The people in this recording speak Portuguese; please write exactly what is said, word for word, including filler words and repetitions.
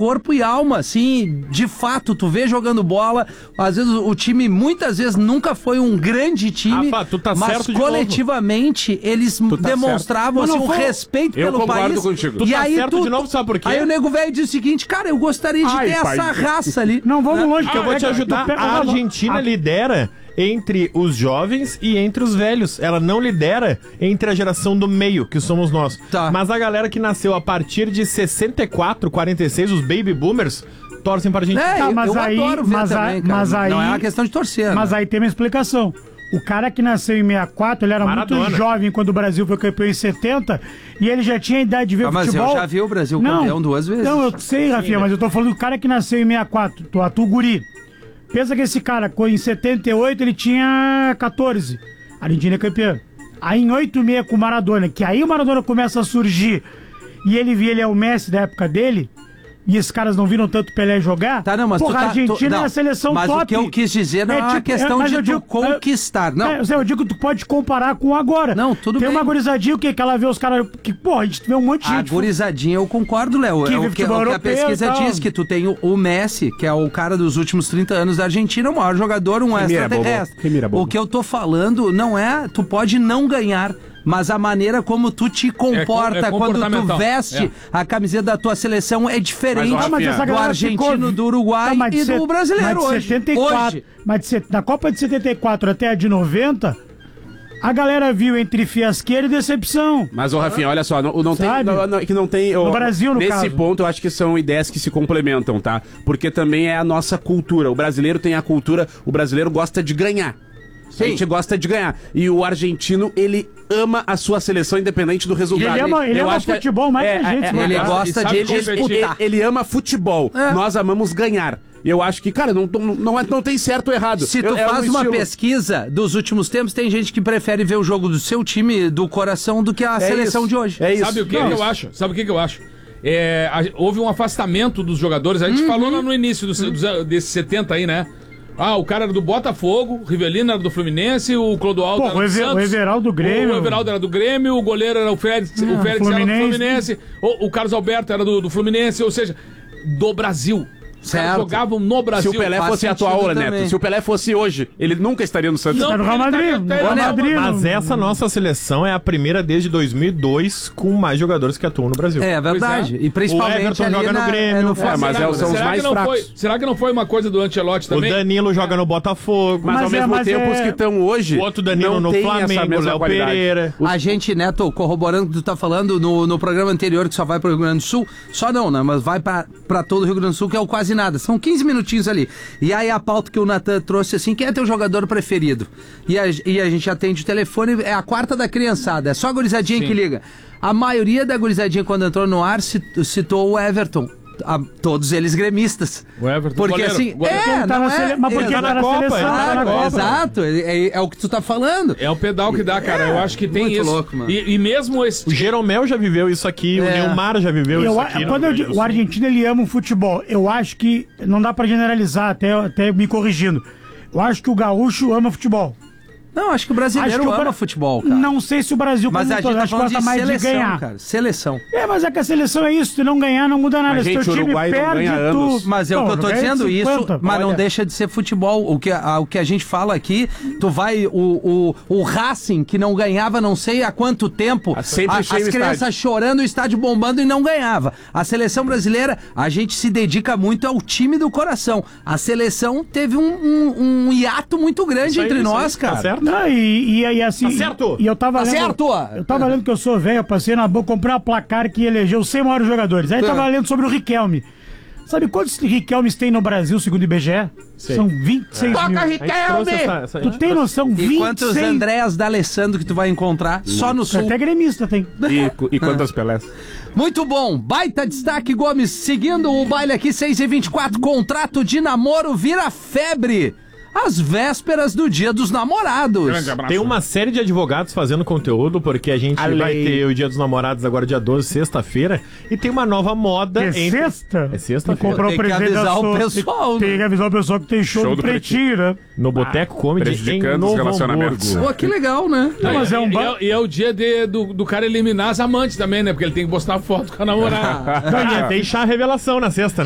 corpo e alma, assim, de fato, tu vê jogando bola, às vezes o time, muitas vezes, nunca foi um grande time, Rafa, tu tá mas certo de coletivamente novo. eles Tu tá demonstravam assim, um foi... respeito Eu pelo país. contigo. Tu E tá aí certo tu, de novo, sabe por quê? Aí o nego velho diz o seguinte, cara, eu gostaria de Ai, ter pai. essa raça ali. Não, vamos longe, Que eu vou te é, ajudar. tu pega- A Argentina a- lidera entre os jovens e entre os velhos. Ela não lidera entre a geração do meio, que somos nós. Tá. Mas a galera que nasceu a partir de sessenta e quatro, quarenta e seis, os baby boomers, torcem para a Argentina. É, Tá, eu, mas eu aí- adoro ver mas também, aí- cara. mas aí- Não é uma questão de torcer, Mas né? aí tem uma explicação. O cara que nasceu em sessenta e quatro, ele era Maradona. muito jovem quando o Brasil foi campeão em setenta, e ele já tinha idade de ver Ah, mas futebol. eu já vi o Brasil campeão duas vezes. Não, eu sei, Rafinha, mas eu tô falando do cara que nasceu em sessenta e quatro, tu atua guri. Pensa que esse cara, em setenta e oito, ele tinha catorze. A Argentina é campeã. Aí em oitenta e seis com o Maradona, que aí o Maradona começa a surgir, e ele via ele é o Messi da época dele, e esses caras não viram tanto Pelé jogar. Tá, não, mas porra, tu tá, a Argentina tu, não, é a seleção mas top. o que eu quis dizer não é, uma tipo, questão mas de eu tu digo, conquistar, não. É, eu digo que tu pode comparar com agora. Não, tudo Tem bem. uma gurizadinha, o que? Que ela vê os caras. Que, pô, a gente vê um monte de A gente. gurizadinha, eu concordo, Léo. Que É o vê que, futebol o que a europeu pesquisa e tal. diz, que tu tem o, o Messi, que é o cara dos últimos trinta anos da Argentina, o maior jogador, um mira, extraterrestre. bobo. Que mira, bobo. O que eu tô falando não é, tu pode não ganhar, mas a maneira como tu te comporta É co- é quando tu comportamental. veste É. a camiseta da tua seleção é diferente Mas, ó, mas essa do galera argentino, ficou- do Uruguai Tá, mas e de set- do brasileiro mas de hoje. setenta e quatro, Hoje. Mas de set- na Copa de setenta e quatro até a de noventa, a galera viu entre fiasqueira e decepção. Mas, ô, Rafinha, olha só, não, não tem. Sabe? Não, não, que não tem. ó, No Brasil, no nesse caso. ponto, eu acho que são ideias que se complementam, tá? Porque também é a nossa cultura. O brasileiro tem a cultura, o brasileiro gosta de ganhar. A gente gosta de ganhar. E o argentino, ele ama a sua seleção, independente do resultado. E ele ama- ele Eu ama acho que- futebol mais que a gente, né? Ele E gosta sabe de competir. disputar. Ele, ele ama futebol. É. Nós amamos ganhar. Eu acho que, cara, não, não, não, é- não tem certo ou errado. Se tu Eu- é faz um uma estilo. pesquisa dos últimos tempos, tem gente que prefere ver o jogo do seu time, do coração, do que a É seleção isso. de hoje. É isso. Sabe o que, Não, que eu acho? Sabe o que, que eu acho? É, a- houve um afastamento dos jogadores. A gente Uhum. falou lá no início dos, dos, desses setenta aí, né? Ah, o cara era do Botafogo, o Rivelino era do Fluminense, o Clodoaldo Pô, era o do Eve- Santos. o Everaldo do Grêmio. O Everaldo era do Grêmio, o goleiro era o Félix, Ah, o Félix era do Fluminense. Fluminense, o, o Carlos Alberto era do, do Fluminense, ou seja, do Brasil. Os caras Certo. jogavam no Se Brasil. o Pelé faz fosse sentido atual, né, também. Neto, se o Pelé fosse hoje, ele nunca estaria no Santos. Não, Tá no Real ele Madrid. tá- No tá- Real tá- Madrid. Mas no- essa nossa seleção é a primeira desde dois mil e dois com mais jogadores que atuam no Brasil. É verdade. Pois E principalmente O Everton ali joga no na- Grêmio. é, no É, Flamengo. mas é, são os será mais que não fracos. foi, será que não foi uma coisa do Ancelotti O também? Danilo joga no Botafogo. Mas, Mas ao é, mesmo mas tempo, é- os que estão hoje. O outro Danilo não no têm essa Flamengo, mesma Léo qualidade. Pereira. Os- A gente, Neto, corroborando o que tu tá falando no, no programa anterior, que só vai pro Rio Grande do Sul, só não, né? Mas vai pra, pra todo o Rio Grande do Sul, que é o quase nada. São quinze minutinhos ali. E aí a pauta que o Natan trouxe assim, quem é teu jogador preferido? E a, e a gente atende o telefone, é a quarta da criançada, é só a gurizadinha Sim. que liga. A maioria da gurizadinha, quando entrou no ar, cit- citou o Everton. A- todos eles gremistas. O Everton, Porque goleiro, assim, goleiro. é, Ele tá não na é, sele- mas porque é, ele tá na Copa, seleção, ele tá tá Claro, na Copa. exato, é, é- é o que tu tá falando. É o pedal que dá, cara. Eu acho que tem Muito isso. louco, mano. E, e mesmo esse. O Jeromel já viveu isso aqui, o É. Neymar já viveu Eu, isso a- aqui. quando no eu Rio digo, Grande do o Sul. argentino ele ama o futebol. Eu acho que não dá pra generalizar, até, até me corrigindo. Eu acho que o gaúcho ama futebol. Não, acho que o Acho brasileiro que o ama Bra- futebol, cara. Não sei se o Brasil Mas a como gente todo, tá acho que falando gosta de mais seleção, de ganhar. cara. Seleção. É, mas é que a seleção é isso, tu não ganhar não muda nada. Mas, Se teu gente, o time Uruguai não perde, ganha tu... anos. Mas é o Não, que eu tô ganha dizendo isso, cinquenta. mas não Olha. deixa de ser futebol. O que, a, o que a gente fala aqui, tu vai, o, o, o Racing, que não ganhava não sei há quanto tempo, Ah, sempre a- cheio as o crianças estádio. chorando, o estádio bombando e não ganhava. A seleção brasileira, a gente se dedica muito ao time do coração. A seleção teve um, um, um hiato muito grande Isso aí, entre isso nós, aí, cara. Tá certo? Não, e, e aí assim. Tá certo? E eu tava Tá lendo. certo? Eu tava lendo que eu sou velho, eu passei na boca, comprei uma placar que elegeu os cem maiores jogadores. Aí eu tava lendo sobre o Riquelme. Sabe quantos Riquelmes tem no Brasil, segundo o I B G E? Sei. São vinte e seis mil. A gente trouxe essa- essa- Tu tem noção? E vinte e quantos seis. Andréas D'Alessandro que tu vai encontrar só no sul? Até gremista tem. E, e quantas Pelés? Muito bom, baita destaque, Gomes. Seguindo o baile aqui, seis e vinte e quatro, contrato de namoro vira febre. Às vésperas do Dia dos Namorados. Grande abraço. Tem uma série de advogados fazendo conteúdo, porque a gente A vai lei. ter o Dia dos Namorados agora dia doze, sexta-feira, e tem uma nova moda É entre... sexta? É sexta-feira. Comprou Tem o que presente avisar da o sua- pessoal, Tem, tem né? que avisar o pessoal que tem show, Show do do Pretinho, né? No Boteco Comedy em prejudicando os Novo relacionamentos. Hamburgo. Pô, que legal, né? Não, mas é um E, ba- é, e é o dia de- do, do cara eliminar as amantes também, né? Porque ele tem que postar foto com a namorada. Vai deixar a revelação na sexta,